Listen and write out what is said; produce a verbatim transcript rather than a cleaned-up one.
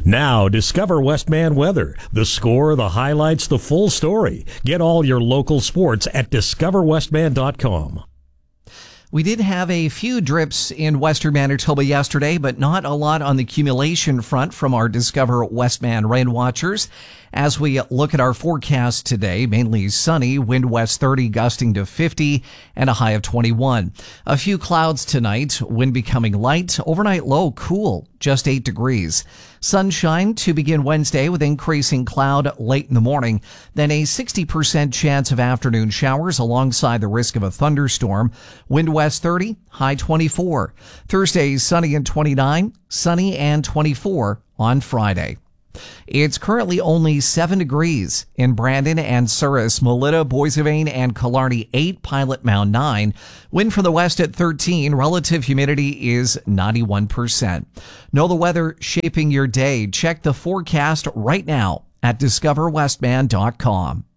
Now, discover Westman weather. The score, the highlights, the full story. Get all your local sports at discover westman dot com. We did have a few drips in western Manitoba yesterday, but not a lot on the accumulation front from our Discover Westman rain watchers. As we look at our forecast today, mainly sunny, wind west thirty, gusting to fifty, and a high of twenty-one. A few clouds tonight, wind becoming light, overnight low cool, just eight degrees. Sunshine to begin Wednesday with increasing cloud late in the morning, then a sixty percent chance of afternoon showers alongside the risk of a thunderstorm. Wind west thirty, high twenty-four. Thursday, sunny and twenty-nine, sunny and twenty-four on Friday. It's currently only seven degrees in Brandon and Souris, Melita, Boissevain, and Killarney eight, Pilot Mound nine. Wind from the west at thirteen. Relative humidity is ninety-one percent. Know the weather shaping your day. Check the forecast right now at discover westman dot com.